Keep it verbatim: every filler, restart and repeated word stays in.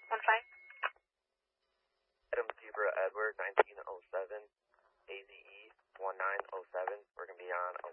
one five. Adam Zebra Edward, nineteen oh seven, A Z E one nine oh seven. We're going to be on